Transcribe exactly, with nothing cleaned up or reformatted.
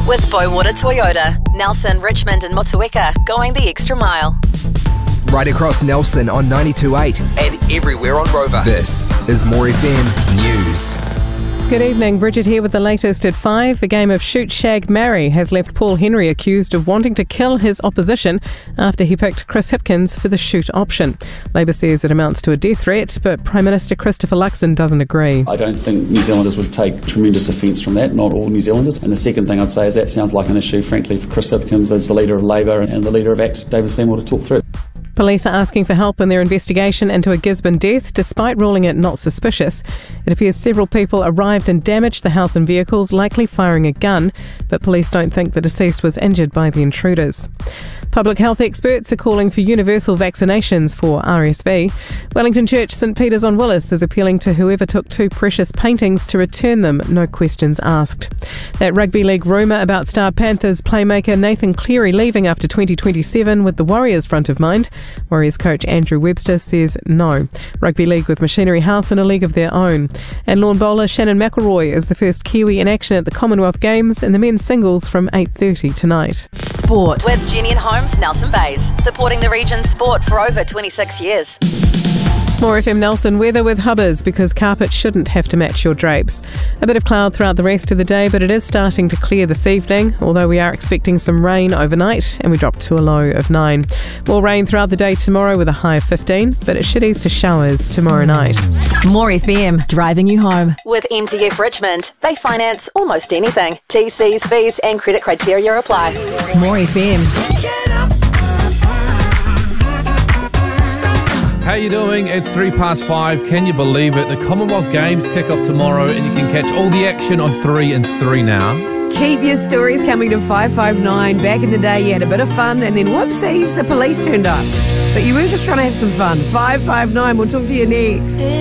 With Bowater Toyota, Nelson, Richmond and Motueka going the extra mile. Right across Nelson on ninety-two point eight and everywhere on Rover. This is More F M News. Good evening, Bridget here with the latest at five. A game of shoot, shag, marry has left Paul Henry accused of wanting to kill his opposition after he picked Chris Hipkins for the shoot option. Labor says it amounts to a death threat, but Prime Minister Christopher Luxon doesn't agree. I don't think New Zealanders would take tremendous offence from that, not all New Zealanders. And the second thing I'd say is that sounds like an issue, frankly, for Chris Hipkins as the leader of Labor and the leader of ACT, David Seymour, to talk through. Police are asking for help in their investigation into a Gisborne death, despite ruling it not suspicious. It appears several people arrived and damaged the house and vehicles, likely firing a gun, but police don't think the deceased was injured by the intruders. Public health experts are calling for universal vaccinations for R S V. Wellington Church St Peter's on Willis is appealing to whoever took two precious paintings to return them, no questions asked. That rugby league rumour about star Panthers playmaker Nathan Cleary leaving after twenty twenty-seven with the Warriors front of mind. Warriors coach Andrew Webster says no. Rugby league with Machinery House in a league of their own. And lawn bowler Shannon McElroy is the first Kiwi in action at the Commonwealth Games in the men's singles from eight thirty tonight. Sport with Jenny and Holmes, Nelson Bays, supporting the region's sport for over twenty-six years. More F M Nelson weather with Hubbers, because carpet shouldn't have to match your drapes. A bit of cloud throughout the rest of the day, but it is starting to clear this evening, although we are expecting some rain overnight and we drop to a low of nine. More rain throughout the day tomorrow with a high of fifteen, but it should ease to showers tomorrow night. More F M, driving you home. With M T F Richmond, they finance almost anything. T Cs, fees and credit criteria apply. More F M. How you doing? It's three past five. Can you believe it? The Commonwealth Games kick off tomorrow and you can catch all the action on three and three now. Keep your stories coming to five five nine. Back in the day you had a bit of fun and then whoopsies, the police turned up. But you were just trying to have some fun. five five nine, we'll talk to you next.